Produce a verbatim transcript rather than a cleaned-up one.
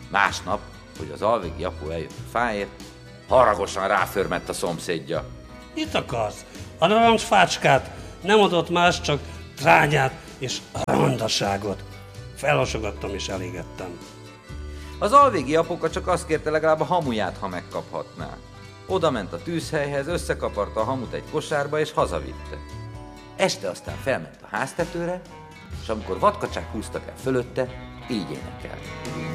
Másnap, hogy az alvégi apu eljött a fáért, haragosan ráförmett a szomszédja. Mit akarsz? A narancs fácskát nem adott más, csak trányát és rondaságot. Felhasogattam és elégettem. Az alvégi apuka csak azt kérte, legalább a hamuját, ha megkaphatná. Oda ment a tűzhelyhez, összekaparta a hamut egy kosárba és hazavitte. Este aztán felment a háztetőre, és amikor vadkacsák húztak el fölötte, így énekelt.